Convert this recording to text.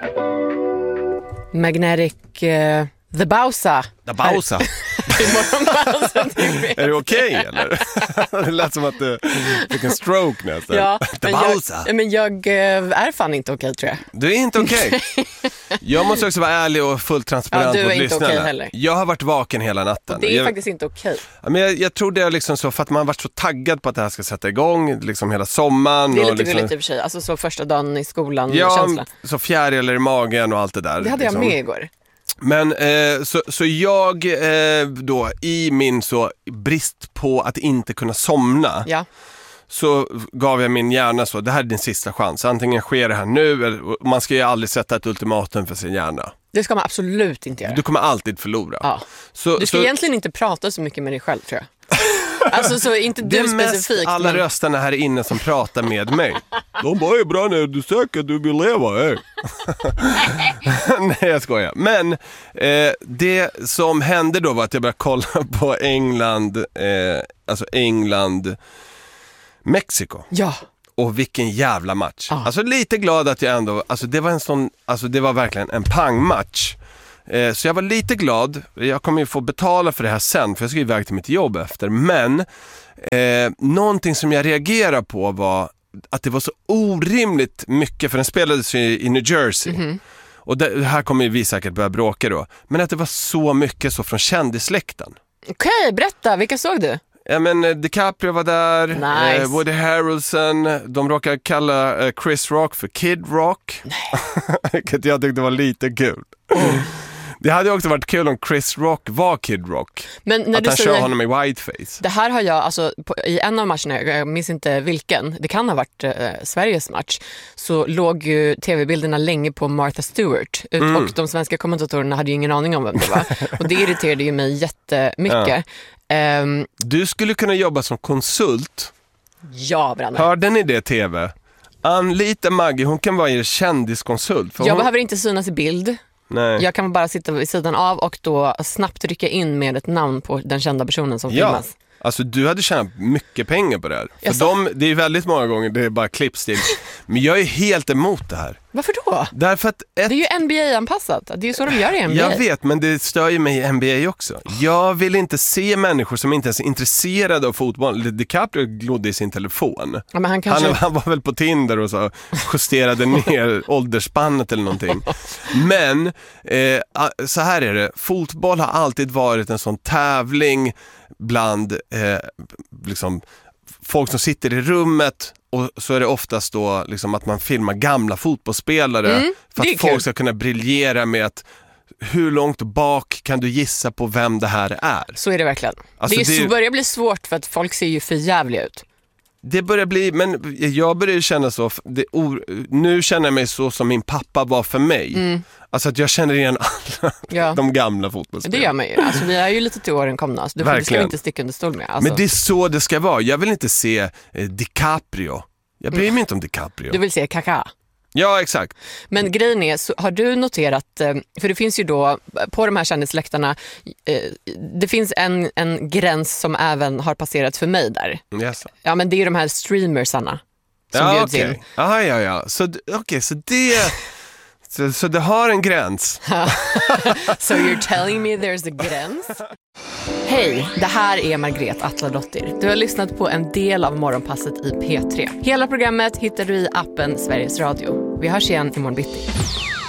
Magnetic The Bausa. The Bausa. Är det okej, eller? Det lät som att du fick en stroke nästan. Ja, The Bausa. Men jag är fan inte okej, tror jag. Du är inte okej. Jag måste också vara ärlig och fullt transparent mot lyssnarna. Du är inte okej heller. Jag har varit vaken hela natten. Och det är faktiskt inte okej. Men jag tror det är liksom så, för att man har varit så taggad på att det här ska sätta igång liksom hela sommaren. Det är lite liksom, gulligt i och för sig. Alltså så första dagen i skolan. Ja, känsla. Så fjärilar i magen och allt det där. Det hade jag liksom. med igår. Men så jag då i min så brist på att inte kunna somna, så gav jag min hjärna så, det här är din sista chans. Antingen sker det här nu, eller man ska ju aldrig sätta ett ultimatum för sin hjärna. Det ska man absolut inte göra. Du kommer alltid förlora. Ja. Du ska egentligen inte prata så mycket med dig själv, tror jag. Alltså så inte du specifikt. Det är mest alla rösterna här inne som pratar med mig. De bara, är bra nu, du söker, du vill leva. Nej, jag skojar. Men det som hände då var att jag började kolla på England Mexiko. Ja. Och vilken jävla match. Alltså lite glad att jag ändå, alltså det var verkligen en pangmatch. Så jag var lite glad. Jag kommer ju få betala för det här sen, för jag ska iväg till mitt jobb efter. Men någonting som jag reagerade på var att det var så orimligt mycket, för den spelades i New Jersey. Mm-hmm. Och det här kommer vi säkert börja bråka då. Men att det var så mycket så från kändisläkten. Okej, berätta. Vilka såg du? Ja, men DiCaprio var där, nice. Woody Harrelson, de råkar kalla Chris Rock för Kid Rock. Vilket jag tyckte var lite kul. Det hade också varit kul om Chris Rock var Kid Rock. Men när att du han säger, kör honom i whiteface. Det här har jag, alltså, i en av matcherna, jag minns inte vilken, det kan ha varit Sveriges match, så låg ju tv-bilderna länge på Martha Stewart. Och de svenska kommentatorerna hade ju ingen aning om vem det var. Och det irriterade ju mig jättemycket. Du skulle kunna jobba som konsult. Ja, Branne. Hörde ni det, tv? Anlita Maggie, hon kan vara er kändiskonsult. Jag behöver inte synas i bild. Nej. Jag kan bara sitta vid sidan av och då snabbt rycka in med ett namn på den kända personen som filmas. Alltså du hade tjänat mycket pengar på det här. För det är ju väldigt många gånger det är bara klippstil. Men jag är helt emot det här. Varför då? Därför att det är ju NBA-anpassat. Det är ju så de gör i NBA. Jag vet, men det stör ju mig i NBA också. Jag vill inte se människor som inte ens är intresserade av fotboll. DiCaprio glodde i sin telefon. Ja, men han var väl på Tinder och så justerade ner åldersspannet eller någonting. Men så här är det. Fotboll har alltid varit en sån tävling bland liksom folk som sitter i rummet, och så är det oftast då liksom att man filmar gamla fotbollsspelare för att folk ska kunna briljera med att hur långt bak kan du gissa på vem det här är. Så är det verkligen. Alltså det börjar bli svårt för att folk ser ju för jävliga ut. Det börjar bli, men jag börjar känna så, nu känner jag mig så som min pappa var för mig. Alltså att jag känner igen alla de gamla fotbollsspelarna. Det gör man ju. Alltså vi är ju lite till åren komna. Så det ska vi inte sticka under stol med. Alltså. Men det är så det ska vara. Jag vill inte se DiCaprio. Jag bryr mig inte om DiCaprio. Du vill se Kaká. Ja, exakt. Men grejen är, så har du noterat, för det finns ju då på de här kändisläktarna, det finns en gräns som även har passerat för mig där. Yes. Ja, men det är ju de här streamersarna som bjuds in. Ja. Så det... Så det har en gräns. So you're telling me there's a gräns? Hej, det här är Margret Atladottir. Du har lyssnat på en del av Morgonpasset i P3. Hela programmet hittar du i appen Sveriges Radio. Vi hörs igen imorgon bitti.